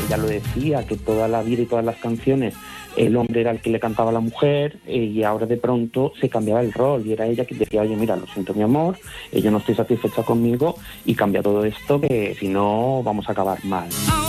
ella lo decía, que toda la vida y todas las canciones el hombre era el que le cantaba a la mujer, y ahora de pronto se cambiaba el rol y era ella que decía, oye, mira, lo siento mi amor, yo no estoy satisfecha conmigo y cambia todo esto, que si no vamos a acabar mal.